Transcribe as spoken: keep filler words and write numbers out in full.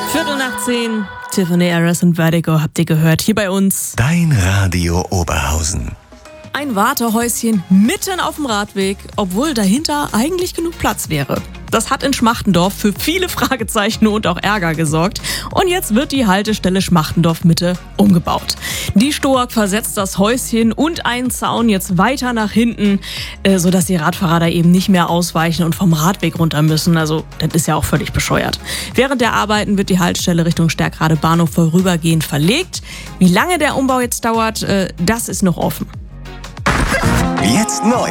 Viertel nach zehn, Tiffany Harris und Vertigo habt ihr gehört, hier bei uns. Dein Radio Oberhausen. Ein Wartehäuschen mitten auf dem Radweg, obwohl dahinter eigentlich genug Platz wäre. Das hat in Schmachtendorf für viele Fragezeichen und auch Ärger gesorgt. Und jetzt wird die Haltestelle Schmachtendorf Mitte umgebaut. Die Stoag versetzt das Häuschen und einen Zaun jetzt weiter nach hinten, äh, sodass die Radfahrer da eben nicht mehr ausweichen und vom Radweg runter müssen. Also das ist ja auch völlig bescheuert. Während der Arbeiten wird die Haltestelle Richtung Stärkrade Bahnhof vorübergehend verlegt. Wie lange der Umbau jetzt dauert, äh, das ist noch offen. Jetzt neu.